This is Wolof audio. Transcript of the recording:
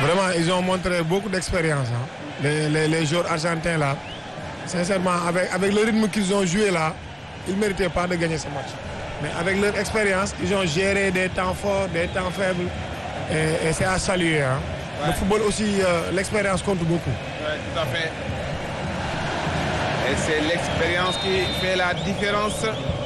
Vraiment, ils ont montré beaucoup d'expérience. Hein. Les joueurs argentins là, sincèrement, avec le rythme qu'ils ont joué là, ils ne méritaient pas de gagner ce match. Mais avec leur expérience, ils ont géré des temps forts, des temps faibles. Et c'est à saluer. Hein. Ouais. Le football aussi, l'expérience compte beaucoup. Oui, tout à fait. Et c'est l'expérience qui fait la différence.